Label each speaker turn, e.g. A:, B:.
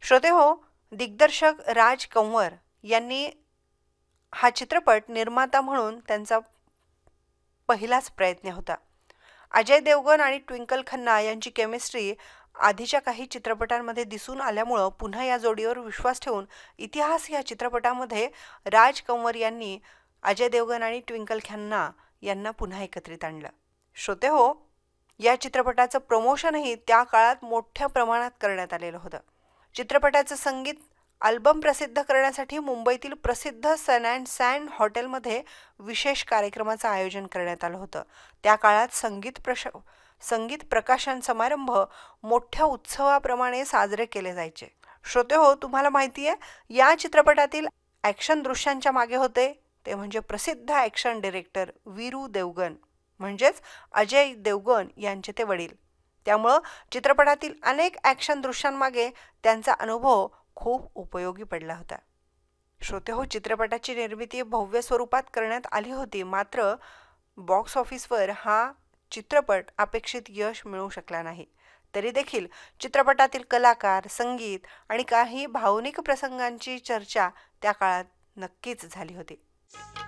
A: श्रोते हो, दिग्दर्शक राज कंवर यांनी हा चित्रपट निर्माता म्हणून त्यांचा पहिलाच प्रयत्न होता. अजय देवगण आणि ट्विंकल खन्ना यांची केमिस्ट्री आधीच्या काही चित्रपटांमध्ये दिसून आल्यामुळं पुन्हा या जोडीवर विश्वास ठेवून इतिहास या चित्रपटामध्ये राज कंवर यांनी अजय देवगण आणि ट्विंकल खन्ना यांना पुन्हा एकत्रित आणलं. श्रोते हो, या चित्रपटाचं प्रमोशनही त्या काळात मोठ्या प्रमाणात करण्यात आलेलं होतं. चित्रपटाचं संगीत अल्बम प्रसिद्ध करण्यासाठी मुंबईतील प्रसिद्ध सन अँड सँड हॉटेलमध्ये विशेष कार्यक्रमाचं आयोजन करण्यात आलं होतं. त्या काळात संगीत प्रकाशन समारंभ मोठ्या उत्सवाप्रमाणे साजरे केले जायचे. श्रोते हो, तुम्हाला माहिती आहे या चित्रपटातील ॲक्शन दृश्यांच्या मागे होते ते म्हणजे प्रसिद्ध ॲक्शन डिरेक्टर वीरू देवगण, म्हणजेच अजय देवगण यांचे ते वडील. त्यामुळं चित्रपटातील अनेक ॲक्शन दृश्यांमागे त्यांचा अनुभव खूप उपयोगी पडला होता. श्रोते हो, चित्रपटाची निर्मिती भव्य स्वरूपात करण्यात आली होती, मात्र बॉक्स ऑफिसवर हा चित्रपट अपेक्षित यश मिळवू शकला नाही. तरी देखील चित्रपटातील कलाकार, संगीत आणि काही भावनिक प्रसंगांची चर्चा त्या काळात नक्कीच झाली होती.